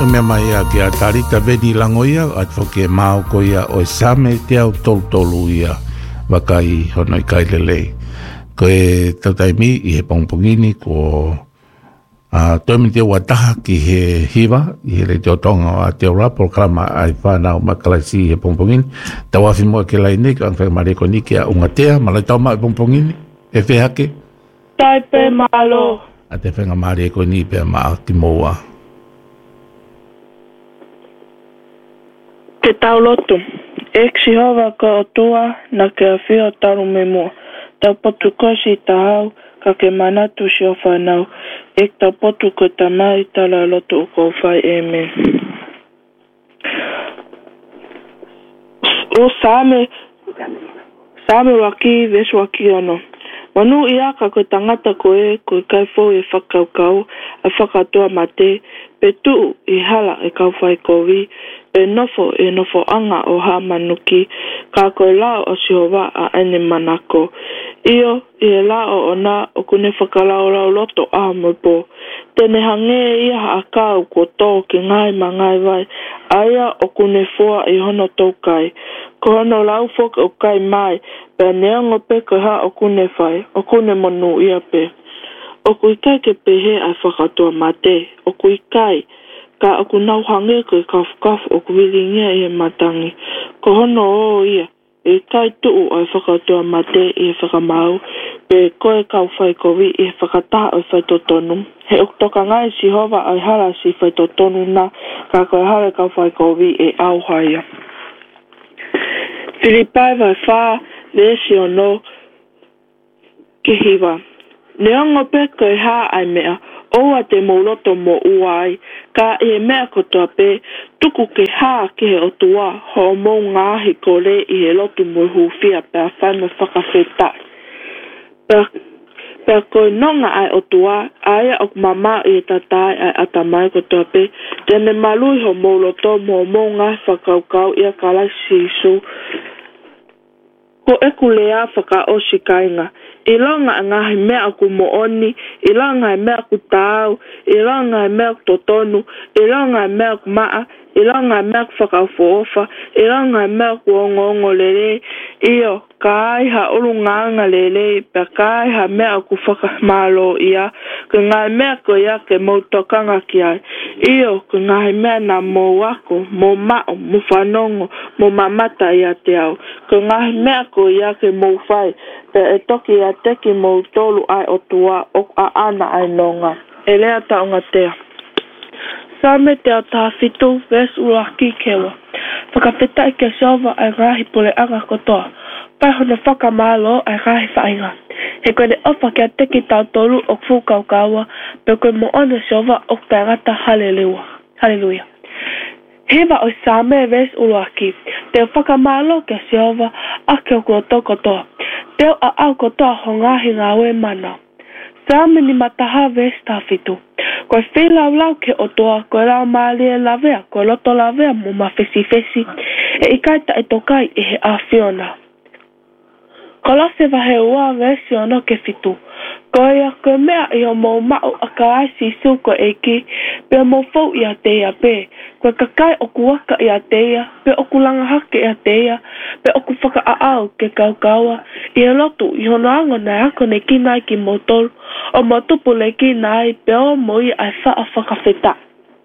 me mai a ke a tarita vedi langoia at foke mau ko ia o same te au tolu ia wakai hono i kai lele ko e tautaimi i he pongpongini ko a tomi te wataha ki he hiva i he le te otonga a te ora programa ai whanau makalasi he pongpongini tawafi mo ke lai nik ang whakamare ko niki a ungatea malai tau mai pongpongini e whehake tai pe malo a te whangamare ko ni pe maa ki moa Ke tau lotu, eksi hova ka o tua na ke a whio taru me mua. Tau potu kosi ta hau ka ke manatu si o whanau. Ek tau potu ko ta mai tala lotu o ko whai amen. O same waki vesu waki ono. Manu ia ka ko tangata ko e kai fo e whakaukau a whakatoa mate pe tuu i hala e kau whai kowi e nofo anga o ha manuki ka koe lao o sihowa a ene manako. Iyo i e lao o na o kune whakalao lao loto a mopo. Tene hange ia a kau ko tō ki ngai mangai vai aia o kune fua i hono taukai. Ko hono lau foka o kai mai pe neongo pe ko ha o kune whai o kune monu ia pe. O kui kai ke pehe a whakatoa mate o kui kai ka aku nau hange ko kafu o kuwilingia i matangi. Ko hono o ia, e kai tuu o whakatoa mate i whakamau, pe koe kau whai kowi i whakataha o whaitotonu. He uktoka ngai si hova ai hala si whaitotonu na ka koe hale kau whai kowi e au haia. Filipai vai wha le si ono ke hiwa. Neongo pe koe ha ai mea, oa te mauloto mo uai, ka e mea kotoa pe, tuku ke haa ke he otua, ho mou ngāhi ko le i he lotu mo huwhia pe a whanau whakawhetai. Pe koe nonga ai otua, aia ok mama i e tatai ai atamai kotoa pe, tene malui ho mauloto mo mou ngāhi whakaukau i a kalasi isu, ko eku lea whaka o shikainga. I longa ngahi mea ku mooni, i longa mea ku tau, i longa mea ku totonu, i longa mea ku maa, i longa mea ku whakaufofa, i longa mea ku ongo lele, iyo ka aiha urunganga lele, pe ka aiha mea ku whakamalo ia, ke ngai mea ko ia ke mautokanga ki ai, iyo ke ngai mea na mo wako, mo mao, mo whanongo, mo mamata ia te au, ke ngai mea ko ia ke mo whai, pe e toki a teki mo tolu ai o tua o a ana ai nonga. E lea taonga tea. Same te ata fitu ves uraki kewa. Whakawhetai ke siova ai rahi pole anga kotoa. Pai hono whakamalo ai rahi whainga. He koe ne ofa ke a teki tau tolu o whukaukaua pe koe mo ona siova o tangata haleluia. Hewa o same ves uraki. Te whakamalo ke siova a ke o kua tokotoa. Teo a au kotoa ho ngahi ngā we mana. Same ni mataha ves ta fitu. Koe whilau lau ke otoa, koe lau maali e lavea, koe loto lavea mo mawhesi. E ikaita e tokai e he a whiona. Ko lase wahe ua vesi ono ke fitu. Koe a koe mea i o mou mao a ka aisi suko e ki, pe mo fau i a teia pe. Koe kakai o kuaka i a teia, pe o kulanga hake i a teia, pe o ku whaka a au ke kaukaua. I e lotu i hono ango nei ako ne kinai ki motolu, o motupu le kinai pe o moi ai wha whakawheta.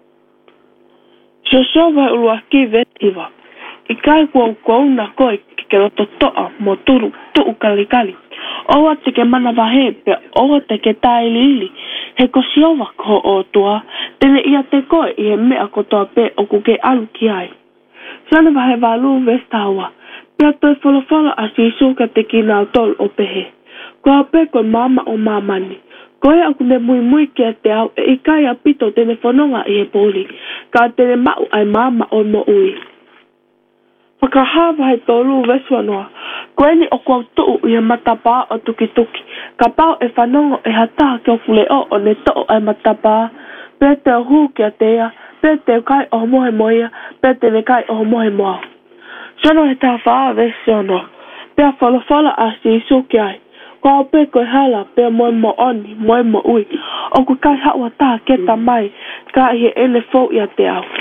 So vai uruaki vetiwa. I kai kua na koe ke roto toa mo tuu kalikali. Oa te ke mana wahe pe oa te ke tai lili. He ko siova ko o tua, tene ia te koe i he mea kotoa pe o ku ke alu ki ai. Sana wahe walu vestawa, pia toi wholowholo a si suka te ki nao tol o pehe. Koa pe koe mama o mamani. Koe aku ne mui ki a te au e i kai a pito tene whanonga i he poli. Ka tene mau ai mama o mo ui. Whakahawa he tolu veswanoa. Koe ni o kua tuu i he matapā o tuki. Ka pau e whanongo e hataha ke o fule o ne too ai matapā. Pe te o hū ki a tea, pe te kai o mohe moia, pe te ne kai o mohe moa. Sono he tā whaa veswanoa. Pea whalawhala a si isu ki ai. Ko pe ko hala pe mo oni mo ui. O ko kai hawa ta ke ta mai ka he ele fo ia te au.